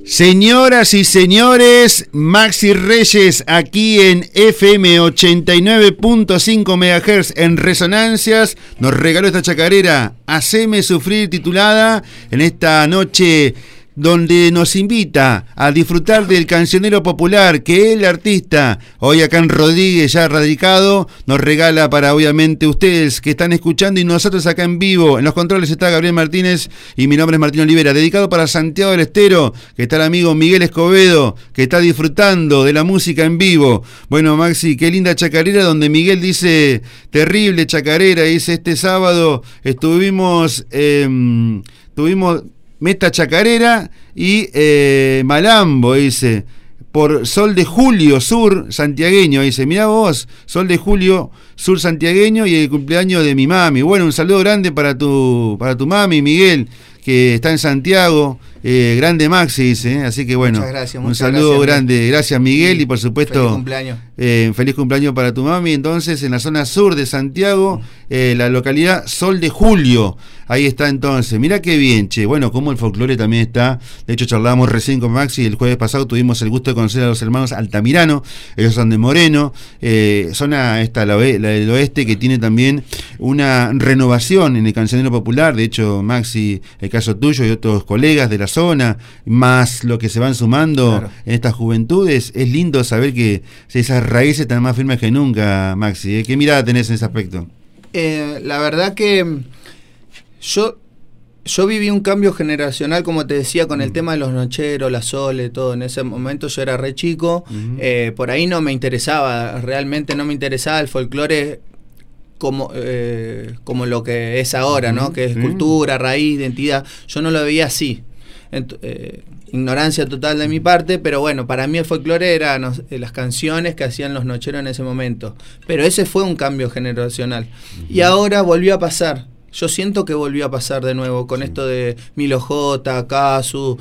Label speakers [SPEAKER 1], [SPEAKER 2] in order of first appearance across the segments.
[SPEAKER 1] Señoras y señores, Maxi Reyes aquí en FM 89.5 MHz en Resonancias nos regaló esta chacarera Haceme Sufrir, titulada en esta noche donde nos invita a disfrutar del cancionero popular que el artista, hoy acá en Rodríguez, ya radicado, nos regala para obviamente ustedes que están escuchando y nosotros acá en vivo. En los controles está Gabriel Martínez y mi nombre es Martín Olivera, dedicado para Santiago del Estero, que está el amigo Miguel Escobedo, que está disfrutando de la música en vivo. Bueno, Maxi, qué linda chacarera donde Miguel dice, terrible chacarera, dice, este sábado tuvimos Meta Chacarera y Malambo, dice, por Sol de Julio, Sur Santiagueño, dice, mirá vos, Sol de Julio, Sur Santiagueño y el cumpleaños de mi mami. Bueno, un saludo grande para tu mami, Miguel, que está en Santiago, grande Maxi, dice, así que bueno,
[SPEAKER 2] muchas gracias,
[SPEAKER 1] un saludo grande, gracias Miguel, y por supuesto,
[SPEAKER 2] feliz cumpleaños.
[SPEAKER 1] Feliz cumpleaños para tu mami. Entonces, en la zona sur de Santiago, la localidad Sol de Julio, ahí está entonces, mirá qué bien, che, bueno, como el folclore también está, de hecho charlábamos recién con Maxi, el jueves pasado tuvimos el gusto de conocer a los hermanos Altamirano, ellos son de Moreno, zona esta, la del oeste, que tiene también una renovación en el cancionero popular. De hecho, Maxi, el caso tuyo y otros colegas de la zona, más lo que se van sumando, claro, en estas juventudes, es lindo saber que esas raíces están más firmes que nunca, Maxi. ¿Qué mirada tenés en ese aspecto?
[SPEAKER 2] La verdad que yo viví un cambio generacional, como te decía, con el tema de los nocheros, la sole, todo. En ese momento yo era re chico, por ahí no me interesaba, realmente no me interesaba el folclore como lo que es ahora, ¿no? Que es cultura, raíz, identidad. Yo no lo veía así. Ignorancia total de mi parte, pero bueno, para mí el folclore eran las canciones que hacían los nocheros en ese momento. Pero ese fue un cambio generacional. Y ahora volvió a pasar. Yo siento que volvió a pasar de nuevo con esto de Milo J, Casu,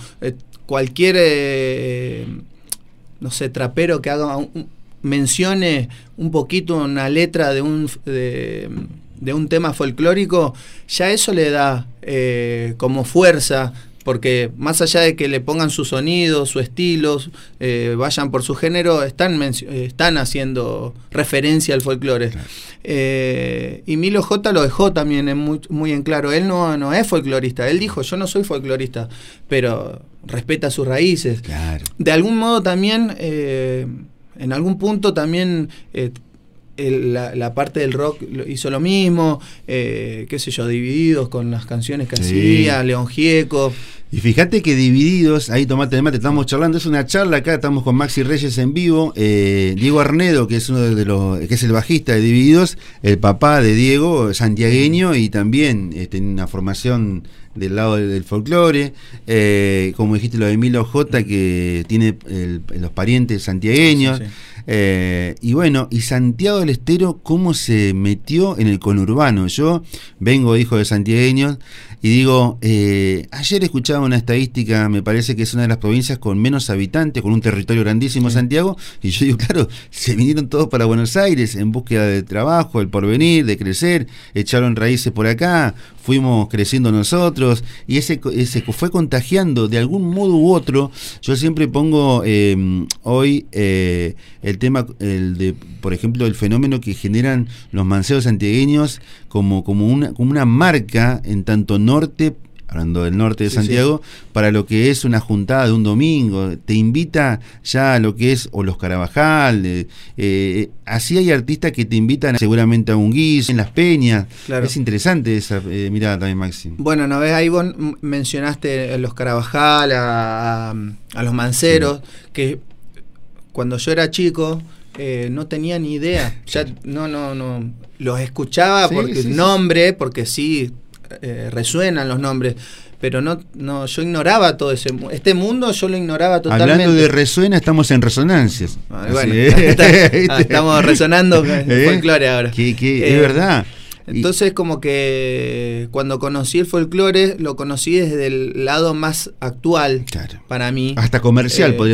[SPEAKER 2] cualquier, no sé, trapero que haga mencione un poquito una letra de un tema folclórico, ya eso le da como fuerza. Porque más allá de que le pongan su sonido, su estilo, vayan por su género, están haciendo referencia al folclore. Claro. Y Milo J lo dejó también muy en claro. Él no es folclorista. Él dijo, yo no soy folclorista, pero respeta sus raíces. Claro. De algún modo también, en algún punto también... la parte del rock hizo lo mismo, qué sé yo, Divididos con las canciones que hacía, León Gieco.
[SPEAKER 1] Y fíjate que Divididos, ahí tomate el mate, estamos charlando, es una charla acá, estamos con Maxi Reyes en vivo, Diego Arnedo, que es uno de los, que es el bajista de Divididos, el papá de Diego, santiagueño, y también tiene una formación del lado del folclore, como dijiste lo de Milo J, que tiene los parientes santiagueños. Sí. Y bueno, y Santiago del Estero, ¿cómo se metió en el conurbano? Yo vengo hijo de santiagueños y digo, ayer escuchaba una estadística, me parece que es una de las provincias con menos habitantes, con un territorio grandísimo, Santiago, y yo digo, claro, se vinieron todos para Buenos Aires en búsqueda de trabajo, el porvenir, de crecer, echaron raíces por acá, fuimos creciendo nosotros, y ese fue contagiando de algún modo u otro. Yo siempre pongo hoy el tema, por ejemplo, el fenómeno que generan los manceos santiagueños como una marca en tanto norte, hablando del norte de Santiago, para lo que es una juntada de un domingo, te invita ya a lo que es, o los Carabajal, así hay artistas que te invitan seguramente a un guiso, en las peñas. Claro. Es interesante esa mirada también, Maxi.
[SPEAKER 2] Bueno, ¿no ves? Ahí vos mencionaste a los Carabajal, a los manceros, que cuando yo era chico no tenía ni idea, ya no los escuchaba porque el nombre, porque resuenan los nombres, pero no yo ignoraba todo este mundo, yo lo ignoraba totalmente.
[SPEAKER 1] Hablando de resuena, estamos en Resonancias.
[SPEAKER 2] Bueno, estamos resonando con folclore ahora.
[SPEAKER 1] Es verdad.
[SPEAKER 2] Entonces, como que cuando conocí el folclore, lo conocí desde el lado más actual, claro, para mí.
[SPEAKER 1] Hasta comercial, podría